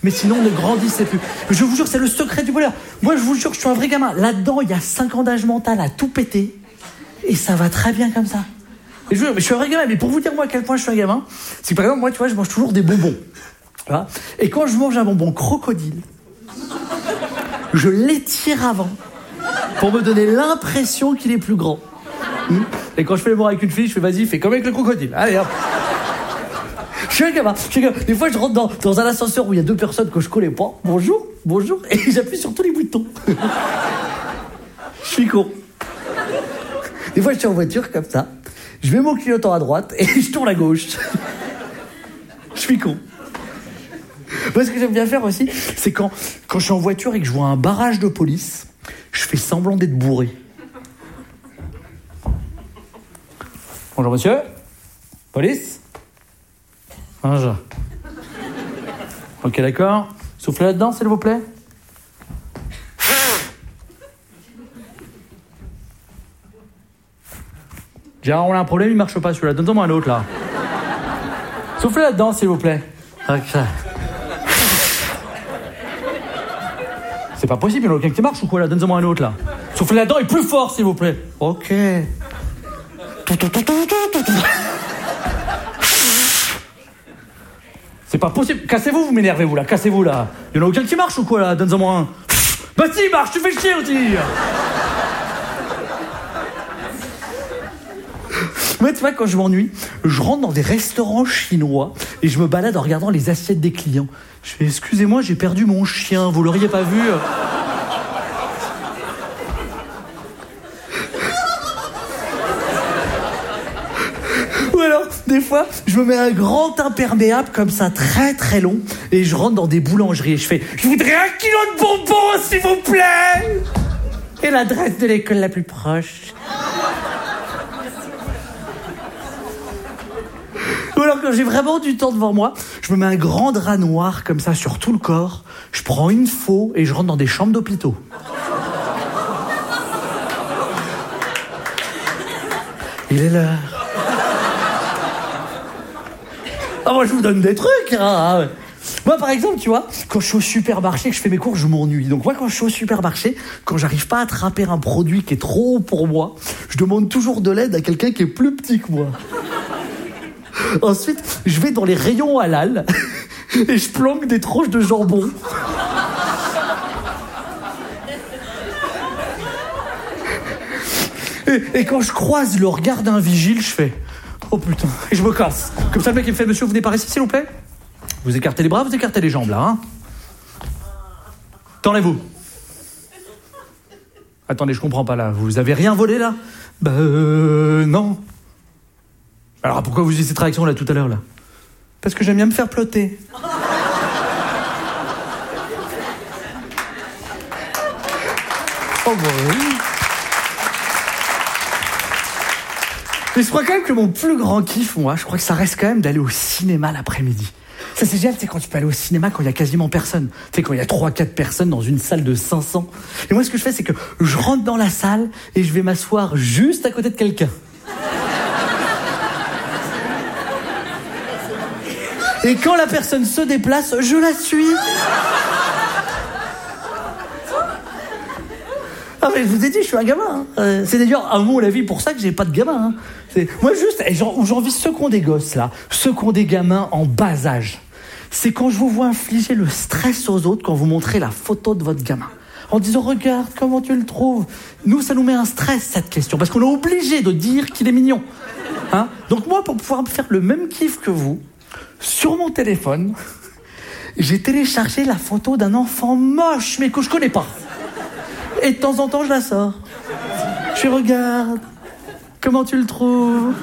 Mais sinon, on ne grandissait plus. Je vous jure, c'est le secret du bonheur. Moi, je vous jure que je suis un vrai gamin. Là-dedans, il y a 5 ans d'âge mental à tout péter. Et ça va très bien comme ça. Et je suis un vrai gamin. Mais pour vous dire, moi, à quel point je suis un gamin, c'est que, par exemple, moi, tu vois, je mange toujours des bonbons. Tu vois, et quand je mange un bonbon crocodile, je l'étire avant pour me donner l'impression qu'il est plus grand. Et quand je fais l'amour avec une fille, je fais vas-y, fais comme avec le crocodile. Allez, hop. Je suis un gamin. Des fois, je rentre dans un ascenseur où il y a 2 personnes que je connais pas. Bonjour, et j'appuie sur tous les boutons. Je suis con. Des fois, je suis en voiture comme ça. Je mets mon clignotant à droite et je tourne à gauche. Je suis con. Moi, ce que j'aime bien faire aussi, c'est quand je suis en voiture et que je vois un barrage de police, je fais semblant d'être bourré. Bonjour monsieur. Police. Bonjour. Ok, d'accord. Soufflez là-dedans, s'il vous plaît. Gérard, on a un problème, il marche pas celui-là. Donne-moi un autre, là. Soufflez là-dedans, s'il vous plaît. Ok. C'est pas possible, il y en a aucun qui marche ou quoi, là? Donne-moi un autre, là. Soufflez là-dedans et plus fort, s'il vous plaît. Ok. C'est pas possible. Cassez-vous, vous m'énervez, vous, là. Cassez-vous, là. Il y en a aucun qui marche ou quoi, là? Donne-moi un. Bah si, il marche, tu fais chier aussi. Moi, tu vois, quand je m'ennuie, je rentre dans des restaurants chinois et je me balade en regardant les assiettes des clients. Je fais, excusez-moi, j'ai perdu mon chien, vous l'auriez pas vu? Ou alors, des fois, je me mets un grand imperméable comme ça, très très long, et je rentre dans des boulangeries et je fais, je voudrais 1 kilo de bonbons, s'il vous plaît! Et l'adresse de l'école la plus proche. Ou alors quand j'ai vraiment du temps devant moi, je me mets un grand drap noir comme ça sur tout le corps, je prends une faux et je rentre dans des chambres d'hôpitaux. Il est l'heure. Ah, moi je vous donne des trucs, hein. Moi par exemple, tu vois, quand je suis au supermarché et que je fais mes courses, je m'ennuie. Donc moi quand je suis au supermarché, quand j'arrive pas à attraper un produit qui est trop haut pour moi, je demande toujours de l'aide à quelqu'un qui est plus petit que moi. Ensuite, je vais dans les rayons halal et je planque des tranches de jambon. Et quand je croise le regard d'un vigile, je fais oh putain, et je me casse. Comme ça, le mec il me fait monsieur, vous venez par ici s'il vous plaît. Vous écartez les bras, vous écartez les jambes là, hein. Tendez-vous. Attendez, je comprends pas là. Vous avez rien volé là? Bah non. Alors pourquoi vous utilisez cette réaction là tout à l'heure là? Parce que j'aime bien me faire ploter. Oh bon. Mais je crois quand même que mon plus grand kiff, moi, je crois que ça reste quand même d'aller au cinéma l'après-midi. Ça c'est génial, c'est quand tu peux aller au cinéma quand il y a quasiment personne. Tu sais, quand il y a 3-4 personnes dans une salle de 500. Et moi ce que je fais c'est que je rentre dans la salle et je vais m'asseoir juste à côté de quelqu'un. Et quand la personne se déplace, je la suis. Ah mais je vous ai dit, je suis un gamin. Hein. C'est d'ailleurs, à mon avis, pour ça que j'ai pas de gamin. Hein. Moi juste, j'envie ceux qui ont des gosses là, ceux qui ont des gamins en bas âge. C'est quand je vous vois infliger le stress aux autres quand vous montrez la photo de votre gamin. En disant, regarde, comment tu le trouves? Nous, ça nous met un stress, cette question, parce qu'on est obligé de dire qu'il est mignon. Hein? Donc moi, pour pouvoir faire le même kiff que vous, sur mon téléphone, j'ai téléchargé la photo d'un enfant moche, mais que je connais pas. Et de temps en temps, je la sors. Je regarde. Comment tu le trouves?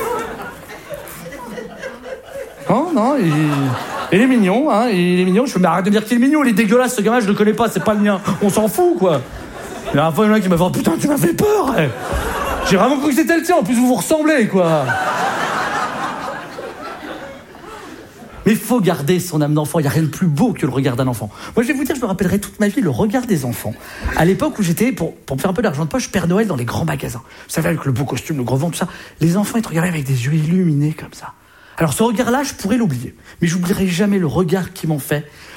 Oh non, il est mignon, hein, il est mignon. Je me arrête de dire qu'il est mignon, il est dégueulasse, ce gamin, je le connais pas, c'est pas le mien. On s'en fout, quoi. Il y a un fois, il y en a qui m'a fait, oh, putain, tu m'as fait peur. Eh. J'ai vraiment cru que c'était le tien, en plus vous vous ressemblez, quoi. Mais il faut garder son âme d'enfant. Il n'y a rien de plus beau que le regard d'un enfant. Moi, je vais vous dire, je me rappellerai toute ma vie le regard des enfants. À l'époque où j'étais, pour me faire un peu d'argent de poche, Père Noël dans les grands magasins. Vous savez, avec le beau costume, le gros ventre, tout ça. Les enfants, ils te regardaient avec des yeux illuminés comme ça. Alors, ce regard-là, je pourrais l'oublier. Mais j'oublierai jamais le regard qu'ils m'ont fait